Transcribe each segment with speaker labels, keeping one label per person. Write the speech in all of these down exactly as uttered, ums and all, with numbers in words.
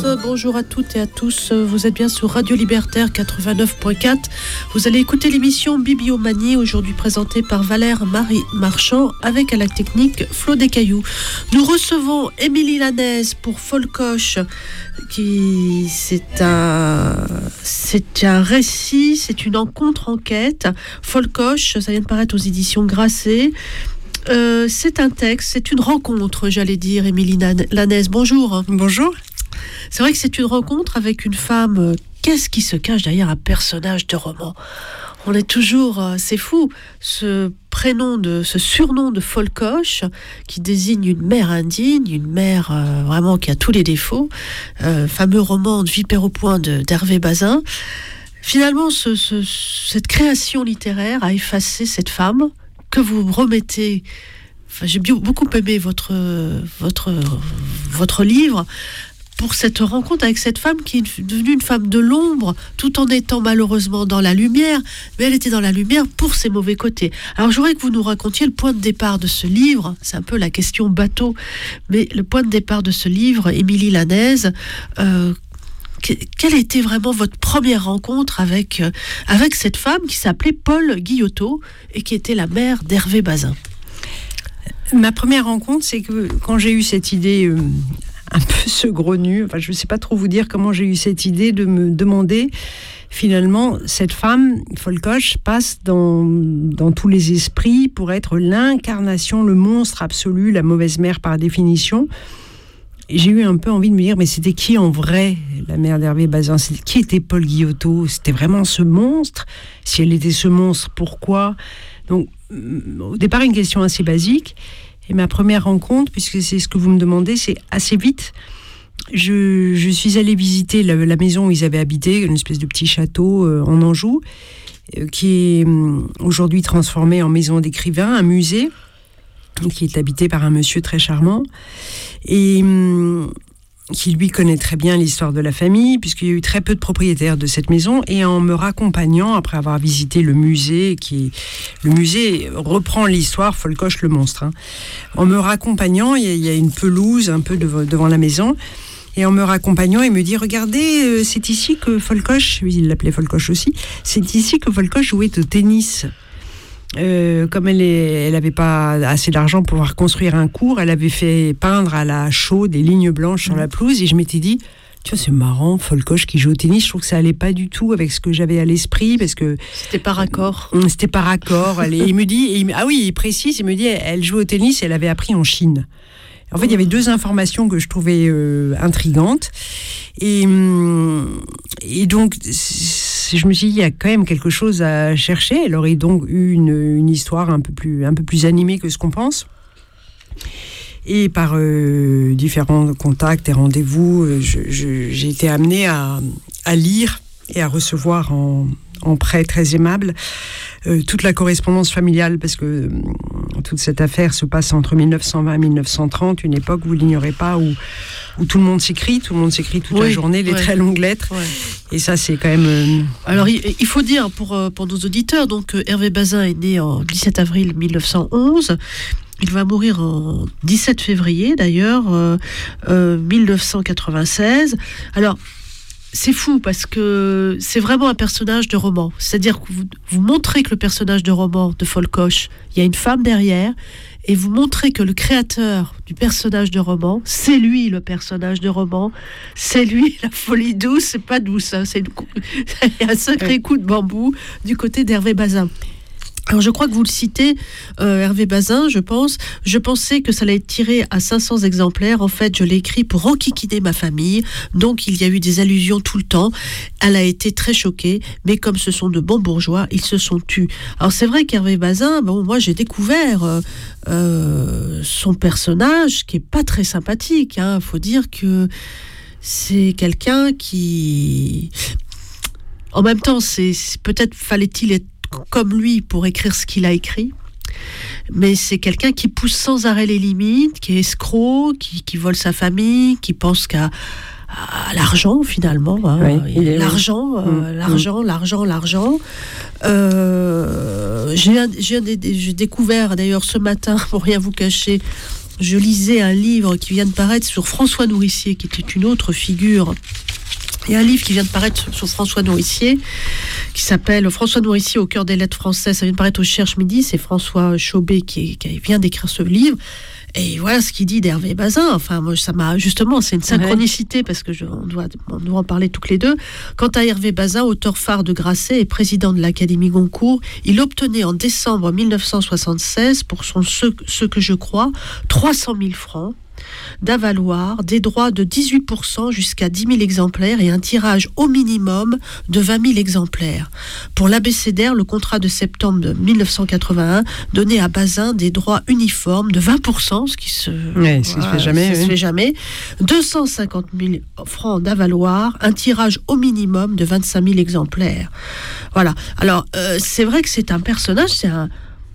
Speaker 1: bonjour à toutes et à tous. Vous êtes bien sur Radio Libertaire quatre-vingt-neuf point quatre. Vous allez écouter l'émission Bibliomanie, aujourd'hui présentée par Valère Marie Marchand, avec à la technique Flo Descailloux. Nous recevons Émilie Lanaise pour Folcoche, qui c'est un, c'est un récit, c'est une rencontre-enquête. Folcoche, ça vient de paraître aux éditions Grasset. Euh, c'est un texte, c'est une rencontre, j'allais dire, Émilie Lanaise. Bonjour.
Speaker 2: Bonjour.
Speaker 1: C'est vrai que c'est une rencontre avec une femme. Qu'est-ce qui se cache derrière un personnage de roman ? On est toujours, c'est fou, ce prénom, de, ce surnom de Folcoche qui désigne une mère indigne, une mère euh, vraiment qui a tous les défauts. Euh, fameux roman de Vipère au point de, d'Hervé Bazin. Finalement, ce, ce, cette création littéraire a effacé cette femme que vous remettez. Enfin, j'ai beaucoup aimé votre, votre, votre livre pour cette rencontre avec cette femme qui est devenue une femme de l'ombre, tout en étant malheureusement dans la lumière, mais elle était dans la lumière pour ses mauvais côtés. Alors, je voudrais que vous nous racontiez le point de départ de ce livre. C'est un peu la question bateau, mais le point de départ de ce livre, Émilie Lanaise, euh, quelle était vraiment votre première rencontre avec, euh, avec cette femme qui s'appelait Paul Guillotot et qui était la mère d'Hervé Bazin?
Speaker 2: Ma première rencontre, c'est que quand j'ai eu cette idée euh, un peu saugrenue, enfin, je ne sais pas trop vous dire comment j'ai eu cette idée de me demander, finalement, cette femme, Folcoche, passe dans, dans tous les esprits pour être l'incarnation, le monstre absolu, la mauvaise mère par définition. Et j'ai eu un peu envie de me dire, mais c'était qui en vrai, la mère d'Hervé Bazin? C'était, qui était Paul Guillotot? C'était vraiment ce monstre? Si elle était ce monstre, pourquoi? Donc, au départ, une question assez basique. Et ma première rencontre, puisque c'est ce que vous me demandez, c'est assez vite. Je, je suis allée visiter la, la maison où ils avaient habité, une espèce de petit château euh, en Anjou, euh, qui est euh, aujourd'hui transformé en maison d'écrivain, un musée, qui est habité par un monsieur très charmant, et hum, qui lui connaît très bien l'histoire de la famille, puisqu'il y a eu très peu de propriétaires de cette maison, et en me raccompagnant, après avoir visité le musée, qui le musée reprend l'histoire Folcoche le monstre, hein. En me raccompagnant, il y, a, il y a une pelouse un peu devant, devant la maison, et en me raccompagnant, il me dit, regardez, euh, c'est ici que Folcoche, il l'appelait Folcoche aussi, c'est ici que Folcoche jouait au tennis. Euh, comme elle n'avait pas assez d'argent pour pouvoir construire un cours, elle avait fait peindre à la chaux des lignes blanches sur la pelouse, et je m'étais dit, tu vois, c'est marrant, Folcoche qui joue au tennis. Je trouve que ça allait pas du tout avec ce que j'avais à l'esprit, parce que
Speaker 1: c'était par accord.
Speaker 2: C'était par accord. Elle, il me dit, et il, ah oui, il précise, il me dit, elle joue au tennis et elle avait appris en Chine. En fait, il y avait deux informations que je trouvais euh, intrigantes. Et, et donc, je me suis dit, il y a quand même quelque chose à chercher. Elle aurait donc eu une, une histoire un peu plus, un peu plus animée que ce qu'on pense. Et par euh, différents contacts et rendez-vous, je, je, j'ai été amenée à, à lire et à recevoir en, en prêt très aimable euh, toute la correspondance familiale, parce que euh, toute cette affaire se passe entre dix-neuf cent vingt et dix-neuf cent trente, une époque, vous l'ignorez pas, où, où tout le monde s'écrit, tout le monde s'écrit toute oui, la journée, les ouais. très longues lettres. Ouais. Et ça, c'est quand même... Euh...
Speaker 1: Alors, il, il faut dire, pour, pour nos auditeurs, donc Hervé Bazin est né en dix-sept avril mille neuf cent onze. Il va mourir en dix-sept février, d'ailleurs, euh, euh, mille neuf cent quatre-vingt-seize. Alors, c'est fou parce que c'est vraiment un personnage de roman. C'est-à-dire que vous, vous montrez que le personnage de roman de Folcoche, il y a une femme derrière, et vous montrez que le créateur du personnage de roman, c'est lui le personnage de roman, c'est lui la folie douce, c'est pas douce, hein, c'est, une, c'est un sacré coup de bambou du côté d'Hervé Bazin. Alors je crois que vous le citez, euh, Hervé Bazin, je pense. Je pensais que ça allait être tiré à cinq cents exemplaires. En fait, je l'ai écrit pour enquiquiner ma famille. Donc il y a eu des allusions tout le temps. Elle a été très choquée, mais comme ce sont de bons bourgeois, ils se sont tus. Alors c'est vrai qu'Hervé Bazin, bon, moi j'ai découvert euh, euh, son personnage qui est pas très sympathique. Il hein. faut dire que c'est quelqu'un qui... En même temps, c'est, c'est peut-être fallait-il être comme lui pour écrire ce qu'il a écrit, mais c'est quelqu'un qui pousse sans arrêt les limites, qui est escroc, qui, qui vole sa famille, qui pense qu'à à l'argent finalement, hein. Oui, il est l'argent, euh, mmh, l'argent, mmh. l'argent, l'argent. Euh, j'ai, j'ai, j'ai découvert d'ailleurs ce matin, pour rien vous cacher, je lisais un livre qui vient de paraître sur François Nourricier, qui était une autre figure. Il y a un livre qui vient de paraître sur François Nourricier, qui s'appelle François Nourricier au cœur des lettres françaises. Ça vient de paraître au Cherche Midi. C'est François Chaubet qui, qui vient d'écrire ce livre. Et voilà ce qu'il dit d'Hervé Bazin. Enfin, moi, ça m'a justement, c'est une synchronicité ouais. parce que je, on, doit, on doit en parler toutes les deux. Quant à Hervé Bazin, auteur phare de Grasset et président de l'Académie Goncourt, il obtenait en décembre dix-neuf cent soixante-seize, pour son ce, ce que je crois, trois cent mille francs d'avaloir, des droits de dix-huit pour cent jusqu'à dix mille exemplaires et un tirage au minimum de vingt mille exemplaires. Pour l'Abécédaire, le contrat de septembre de dix-neuf cent quatre-vingt-un donnait à Bazin des droits uniformes de vingt pour cent, ce qui se,
Speaker 2: ouais, ce qui voilà, se fait jamais.
Speaker 1: Se
Speaker 2: oui.
Speaker 1: fait jamais. deux cent cinquante mille francs d'avaloir, un tirage au minimum de vingt-cinq mille exemplaires. Voilà. Alors, euh, c'est vrai que c'est un personnage, c'est un...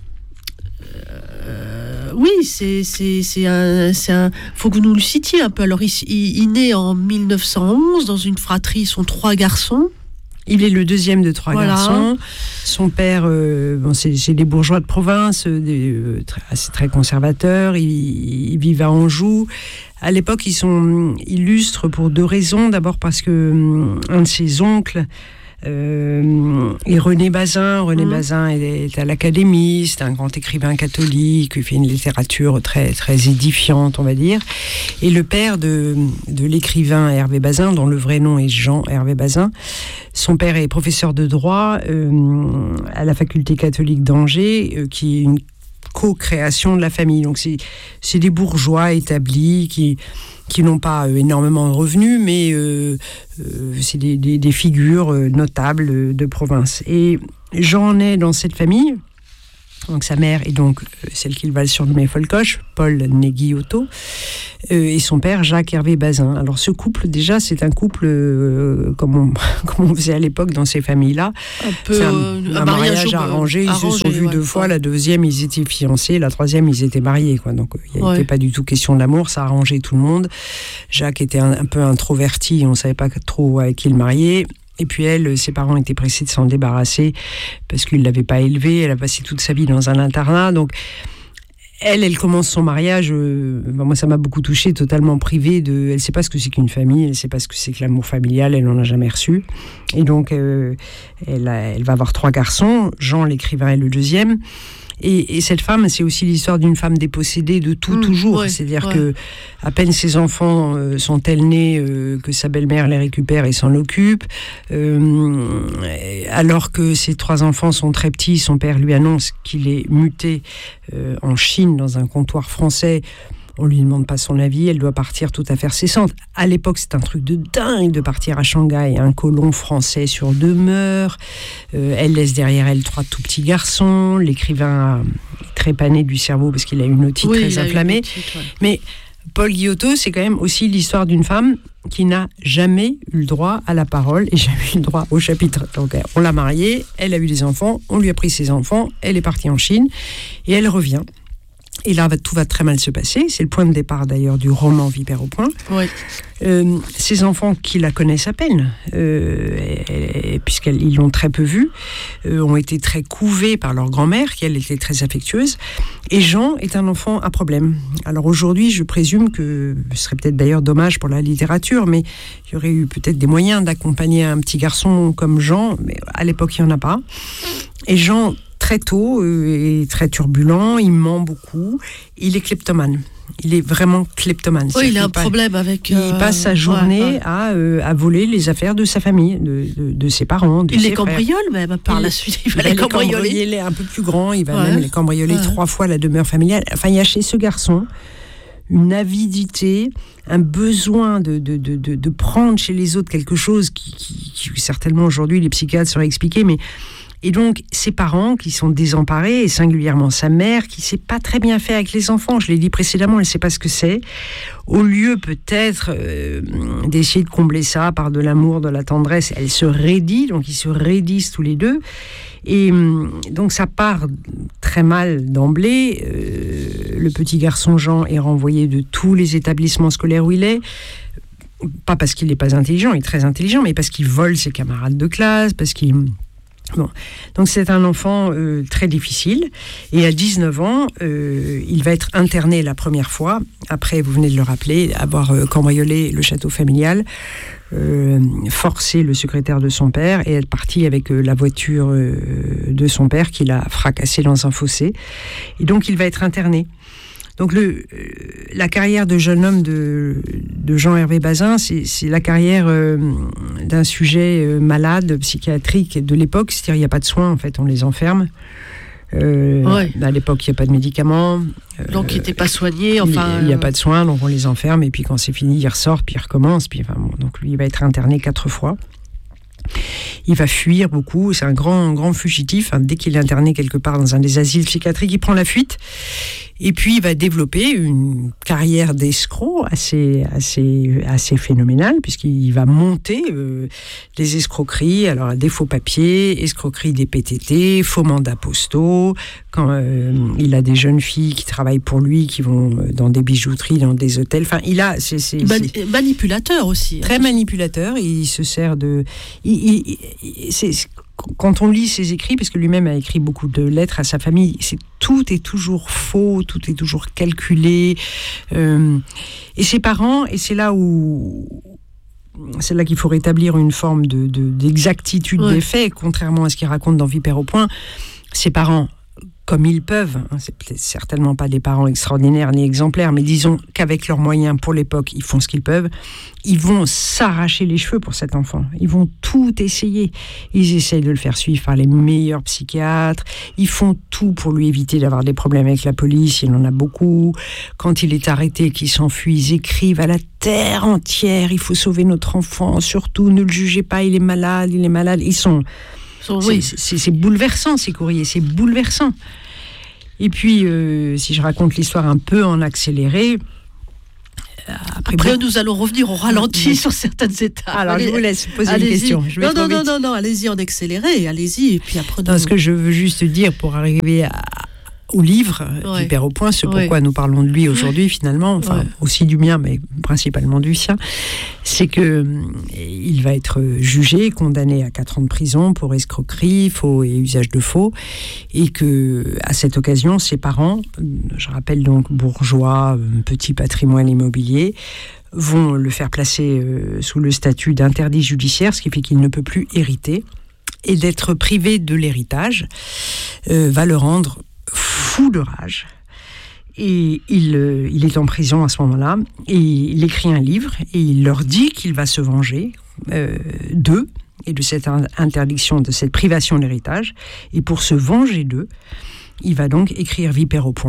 Speaker 1: Oui, c'est c'est c'est un c'est un. Faut que vous nous le citiez un peu. Alors, il, il, il naît en dix-neuf cent onze dans une fratrie. Ils sont trois garçons.
Speaker 2: Il est le deuxième de trois voilà. garçons. Son père, euh, bon, c'est, c'est des bourgeois de province, euh, des, euh, très, assez très conservateurs. Ils, ils vivent à Anjou. À l'époque, ils sont illustres pour deux raisons. D'abord parce que euh, un de ses oncles. Euh, et René Bazin, René mmh. Bazin est, est à l'Académie, c'est un grand écrivain catholique, il fait une littérature très, très édifiante, on va dire. Et le père de, de l'écrivain Hervé Bazin, dont le vrai nom est Jean Hervé Bazin, son père est professeur de droit euh, à la faculté catholique d'Angers, euh, qui est une co-création de la famille. Donc c'est, c'est des bourgeois établis qui... qui n'ont pas euh, énormément de revenus, mais euh, euh, c'est des, des, des figures euh, notables euh, de province. Et Jean est dans cette famille. Donc sa mère est donc euh, celle qu'il va surnommer Folcoche, Paul né Guillotot, euh, et son père Jacques Hervé Bazin. Alors ce couple, déjà, c'est un couple euh, comme, on, comme on faisait à l'époque dans ces familles-là.
Speaker 1: Un peu
Speaker 2: c'est un,
Speaker 1: euh,
Speaker 2: un, un mariage, mariage arrangé. Ils arrangé, se sont vus ouais, deux ouais. fois. La deuxième, ils étaient fiancés. La troisième, ils étaient mariés. Quoi. Donc il n'était ouais. pas du tout question d'amour. Ça arrangeait tout le monde. Jacques était un, un peu introverti. On ne savait pas trop avec qui le marier. Et puis elle, ses parents étaient pressés de s'en débarrasser parce qu'ils ne l'avaient pas élevée. Elle a passé toute sa vie dans un internat. Donc, elle, elle commence son mariage. Euh, ben moi, ça m'a beaucoup touchée, totalement privée. De, elle ne sait pas ce que c'est qu'une famille. Elle ne sait pas ce que c'est que l'amour familial. Elle n'en a jamais reçu. Et donc, euh, elle, a, elle va avoir trois garçons. Jean, l'écrivain, est le deuxième. Et, et cette femme, c'est aussi l'histoire d'une femme dépossédée de tout, mmh, toujours. Ouais, C'est-à-dire ouais. que à peine ses enfants euh, sont-elles nés euh, que sa belle-mère les récupère et s'en occupe. Euh, alors que ses trois enfants sont très petits, son père lui annonce qu'il est muté euh, en Chine dans un comptoir français. On lui demande pas son avis, elle doit partir tout à fait cessante. À l'époque, c'est un truc de dingue de partir à Shanghai, un colon français sur demeure. Euh, elle laisse derrière elle trois tout petits garçons. L'écrivain est trépané du cerveau parce qu'il a une otite oui, très inflammée. Otite, ouais. Mais Paul Guillotot, c'est quand même aussi l'histoire d'une femme qui n'a jamais eu le droit à la parole et jamais eu le droit au chapitre. Donc, on l'a mariée, elle a eu des enfants, on lui a pris ses enfants, elle est partie en Chine et elle revient. Et là, tout va très mal se passer. C'est le point de départ, d'ailleurs, du roman Vipère au poing.
Speaker 1: Oui.
Speaker 2: Euh, ces enfants qui la connaissent à peine, euh, et, et, puisqu'ils l'ont très peu vue, euh, ont été très couvés par leur grand-mère, qui, elle, était très affectueuse. Et Jean est un enfant à problème. Alors aujourd'hui, je présume que ce serait peut-être d'ailleurs dommage pour la littérature, mais il y aurait eu peut-être des moyens d'accompagner un petit garçon comme Jean, mais à l'époque, il n'y en a pas. Et Jean... très tôt, euh, est très turbulent, il ment beaucoup, il est kleptomane. Il est vraiment kleptomane.
Speaker 1: Oui, il a un passe, problème avec...
Speaker 2: Euh, il passe sa journée ouais, ouais. À, euh, à voler les affaires de sa famille, de, de, de ses parents, de
Speaker 1: il
Speaker 2: ses
Speaker 1: les cambriole même, par il, la suite. Il va les cambrioler.
Speaker 2: Il est un peu plus grand, il va ouais. même les cambrioler ouais. trois fois la demeure familiale. Enfin, il y a chez ce garçon une avidité, un besoin de, de, de, de, de prendre chez les autres quelque chose qui, qui, qui certainement aujourd'hui les psychiatres sauraient expliquer, mais... Et donc, ses parents qui sont désemparés, et singulièrement sa mère, qui ne sait pas très bien faire avec les enfants, je l'ai dit précédemment, elle ne sait pas ce que c'est, au lieu peut-être euh, d'essayer de combler ça par de l'amour, de la tendresse, elle se raidit, donc ils se raidissent tous les deux, et donc ça part très mal d'emblée. Euh, le petit garçon Jean est renvoyé de tous les établissements scolaires où il est, pas parce qu'il n'est pas intelligent, il est très intelligent, mais parce qu'il vole ses camarades de classe, parce qu'il... Bon, donc c'est un enfant euh, très difficile, et à dix-neuf ans, euh, il va être interné la première fois, après, vous venez de le rappeler, avoir euh, cambriolé le château familial, euh, forcé le secrétaire de son père, et être parti avec euh, la voiture euh, de son père qu'il a fracassée dans un fossé, et donc il va être interné. Donc le, euh, la carrière de jeune homme de, de Jean-Hervé Bazin, c'est, c'est la carrière euh, d'un sujet euh, malade, psychiatrique de l'époque. C'est-à-dire il n'y a pas de soins, en fait, on les enferme. Euh, ouais. À l'époque, il n'y a pas de médicaments.
Speaker 1: Euh, donc il n'était pas soigné. Enfin,
Speaker 2: il n'y a, a pas de soins, donc on les enferme. Et puis quand c'est fini, ils ressortent, puis ils recommencent. Puis, enfin, bon, donc lui, il va être interné quatre fois. Il va fuir beaucoup, c'est un grand, grand fugitif. Hein. Dès qu'il est interné quelque part dans un des asiles psychiatriques, il prend la fuite. Et puis, il va développer une carrière d'escroc assez, assez, assez phénoménale, puisqu'il va monter euh, des escroqueries, alors des faux papiers, escroqueries des P T T, faux mandats postaux. Quand euh, il a des jeunes filles qui travaillent pour lui, qui vont dans des bijouteries, dans des hôtels. Enfin, il a... C'est, c'est,
Speaker 1: Mani- c'est manipulateur aussi.
Speaker 2: Très hein. manipulateur. Il se sert de... Il, il, il, c'est, quand on lit ses écrits, parce que lui-même a écrit beaucoup de lettres à sa famille, c'est, tout est toujours faux, tout est toujours calculé. Euh, et ses parents, et c'est là où... C'est là qu'il faut rétablir une forme de, de, d'exactitude ouais. des faits, contrairement à ce qu'il raconte dans Vipère au point. Ses parents, comme ils peuvent, hein, c'est peut-être certainement pas des parents extraordinaires ni exemplaires, mais disons qu'avec leurs moyens pour l'époque, ils font ce qu'ils peuvent, ils vont s'arracher les cheveux pour cet enfant. Ils vont tout essayer. Ils essayent de le faire suivre par les meilleurs psychiatres. Ils font tout pour lui éviter d'avoir des problèmes avec la police. Il en a beaucoup. Quand il est arrêté, qu'il s'enfuit, ils écrivent à la terre entière. Il faut sauver notre enfant. Surtout, ne le jugez pas. Il est malade. Il est malade. Ils sont... Oui. C'est, c'est, c'est bouleversant, ces courriers, c'est bouleversant. Et puis, euh, si je raconte l'histoire un peu en accéléré...
Speaker 1: Après, après bon, nous allons revenir au ralenti oui. sur certaines étapes.
Speaker 2: Alors, allez, je vous laisse poser allez-y. une question. Je vais
Speaker 1: non, non, non, non, non, allez-y en accéléré, allez-y, et puis après...
Speaker 2: Non, ce que je veux juste dire, pour arriver à... au livre, ouais. Vipère au point, ce pourquoi ouais. nous parlons de lui aujourd'hui finalement, enfin ouais. aussi du mien, mais principalement du sien, c'est que il va être jugé, condamné à quatre ans de prison pour escroquerie, faux et usage de faux, et que à cette occasion, ses parents, je rappelle donc bourgeois, petit patrimoine immobilier, vont le faire placer euh, sous le statut d'interdit judiciaire, ce qui fait qu'il ne peut plus hériter, et d'être privé de l'héritage euh, va le rendre fou de rage. Et il, euh, il est en prison à ce moment-là, et il écrit un livre, et il leur dit qu'il va se venger euh, d'eux, et de cette interdiction, de cette privation d'héritage. Et pour se venger d'eux, il va donc écrire Vipère au point,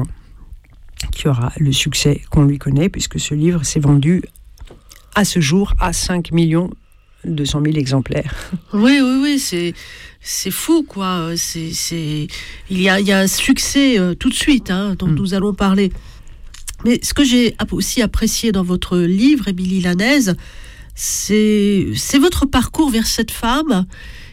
Speaker 2: qui aura le succès qu'on lui connaît, puisque ce livre s'est vendu à ce jour à cinq millions deux cent mille exemplaires.
Speaker 1: Oui, oui, oui, c'est... C'est fou, quoi. C'est, c'est... Il, y a, il y a un succès euh, tout de suite, hein, dont mmh. nous allons parler. Mais ce que j'ai aussi apprécié dans votre livre, Émilie Lanèse, c'est, c'est votre parcours vers cette femme,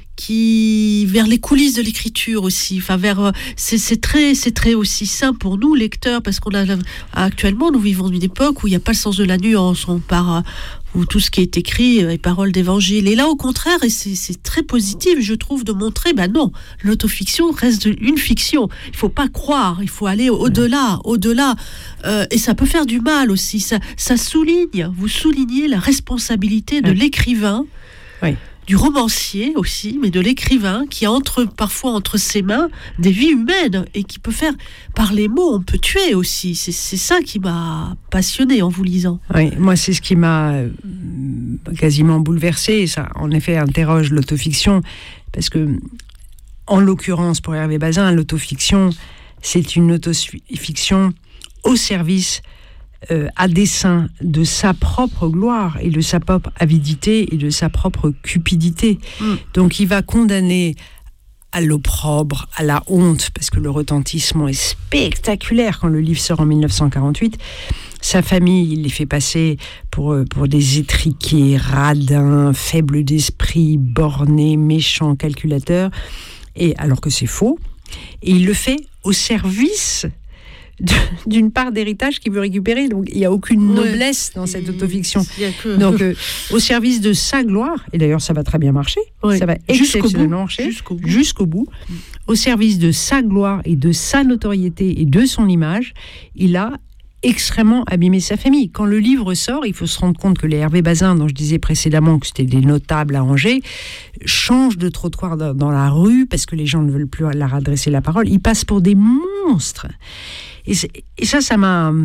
Speaker 1: qui vers les coulisses de l'écriture aussi. Enfin, vers c'est, c'est très, c'est très aussi simple pour nous lecteurs, parce qu'on a actuellement nous vivons une époque où il n'y a pas le sens de la nuance. On part où tout ce qui est écrit est parole d'évangile. Et là, au contraire, et c'est, c'est très positif, je trouve, de montrer, ben non, l'autofiction reste une fiction. Il faut pas croire, il faut aller au-delà, au-delà. Euh, et ça peut faire du mal aussi. Ça, ça souligne, vous soulignez la responsabilité de oui. l'écrivain, oui. du romancier aussi, mais de l'écrivain qui a entre, parfois entre ses mains des vies humaines et qui peut faire, par les mots, on peut tuer aussi. C'est, c'est ça qui m'a passionné en vous lisant.
Speaker 2: Oui, moi c'est ce qui m'a quasiment bouleversée, et ça en effet interroge l'autofiction, parce que en l'occurrence pour Hervé Bazin, l'autofiction c'est une autofiction au service Euh, à dessein de sa propre gloire et de sa propre avidité et de sa propre cupidité. Mm. Donc il va condamner à l'opprobre, à la honte, parce que le retentissement est spectaculaire quand le livre sort en dix-neuf cent quarante-huit. Sa famille, il les fait passer pour, pour des étriqués, radins, faibles d'esprit, bornés, méchants, calculateurs, et alors que c'est faux. Et il le fait au service d'une part d'héritage qu'il veut récupérer. Donc, il n'y a aucune ouais. noblesse dans cette autofiction. Que... Donc, euh, au service de sa gloire, et d'ailleurs, ça va très bien marcher, ouais. ça va exceptionnellement marcher,
Speaker 1: jusqu'au bout.
Speaker 2: jusqu'au bout, au service de sa gloire et de sa notoriété et de son image, il a extrêmement abîmé sa famille. Quand le livre sort, il faut se rendre compte que les Hervé Bazin, dont je disais précédemment que c'était des notables à Angers, changent de trottoir dans la rue parce que les gens ne veulent plus leur adresser la parole. Ils passent pour des monstres. Et, et ça, ça m'a,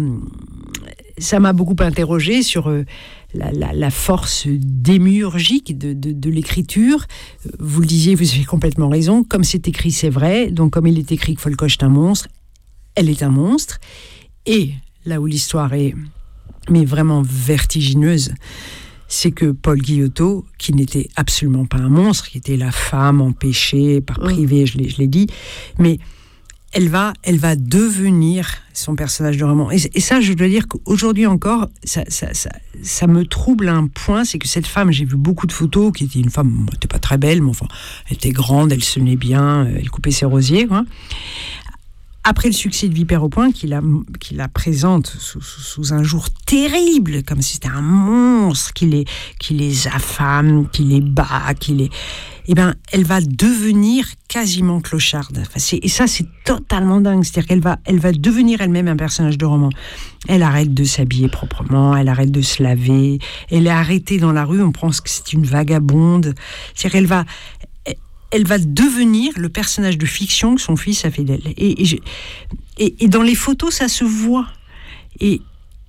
Speaker 2: ça m'a beaucoup interrogée sur euh, la, la, la force démiurgique de, de, de l'écriture. Vous le disiez, vous avez complètement raison. Comme c'est écrit, c'est vrai. Donc, comme il est écrit que Folcoche est un monstre, elle est un monstre. Et là où l'histoire est mais vraiment vertigineuse, c'est que Paul Guillotot, qui n'était absolument pas un monstre, qui était la femme empêchée par privé, je l'ai, je l'ai dit, mais elle va, elle va devenir son personnage de roman. Et, et ça, je dois dire qu'aujourd'hui encore, ça, ça, ça, ça me trouble à un point, c'est que cette femme, j'ai vu beaucoup de photos, qui était une femme, elle n'était pas très belle, mais enfin, elle était grande, elle se tenait bien, elle coupait ses rosiers, quoi. Après le succès de Vipère au point, qui la, qui la présente sous, sous, sous un jour terrible, comme si c'était un monstre, qui les, qui les affame, qui les bat, qui les... Eh ben, elle va devenir quasiment clocharde. Enfin, c'est, et ça, c'est totalement dingue. C'est-à-dire qu'elle va, elle va devenir elle-même un personnage de roman. Elle arrête de s'habiller proprement, elle arrête de se laver, elle est arrêtée dans la rue, on pense que c'est une vagabonde. C'est-à-dire qu'elle va... elle va devenir le personnage de fiction que son fils a fait d'elle. Et, et, et, et dans les photos, ça se voit. Et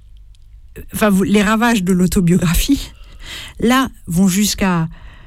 Speaker 2: enfin, les ravages de l'autobiographie, là, vont jusqu'à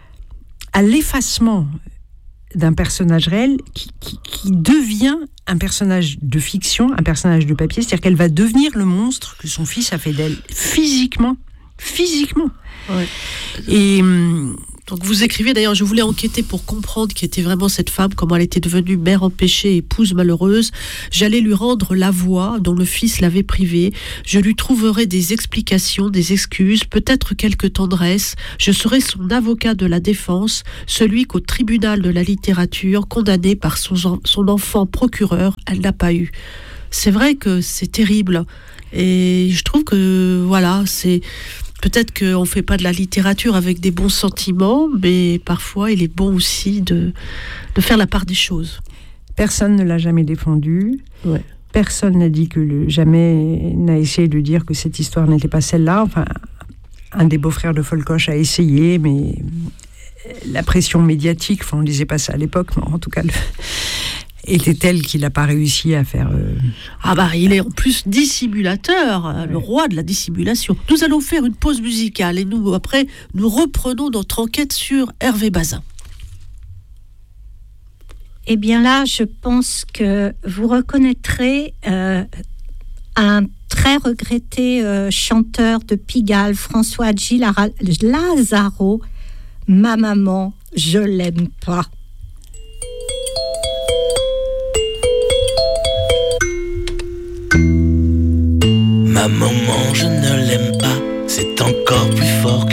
Speaker 2: à l'effacement d'un personnage réel qui, qui, qui devient un personnage de fiction, un personnage de papier. C'est-à-dire qu'elle va devenir le monstre que son fils a fait d'elle, physiquement. Physiquement.
Speaker 1: Ouais.
Speaker 2: Et...
Speaker 1: Donc vous écrivez, d'ailleurs, je voulais enquêter pour comprendre qui était vraiment cette femme, comment elle était devenue mère empêchée, épouse malheureuse. J'allais lui rendre la voix dont le fils l'avait privée. Je lui trouverai des explications, des excuses, peut-être quelques tendresses. Je serai son avocat de la défense, celui qu'au tribunal de la littérature, condamné par son, son enfant procureur, elle n'a pas eu. C'est vrai que c'est terrible. Et je trouve que, voilà, c'est... Peut-être qu'on ne fait pas de la littérature avec des bons sentiments, mais parfois il est bon aussi de, de faire la part des choses.
Speaker 2: Personne ne l'a jamais défendu.
Speaker 1: Ouais.
Speaker 2: Personne n'a dit que le, jamais n'a essayé de dire que cette histoire n'était pas celle-là. Enfin, un des beaux-frères de Folcoche a essayé, mais la pression médiatique, enfin on ne disait pas ça à l'époque, mais en tout cas... Le... était telle qu'il n'a pas réussi à faire... Euh...
Speaker 1: Ah bah, il est en plus dissimulateur, ouais. Le roi de la dissimulation. Nous allons faire une pause musicale et nous, après, nous reprenons notre enquête sur Hervé Bazin.
Speaker 3: Eh bien là, je pense que vous reconnaîtrez euh, un très regretté euh, chanteur de Pigalle, François Hadji Lazaro. Ma maman, je l'aime pas.
Speaker 4: Ma maman, je ne l'aime pas, c'est encore plus fort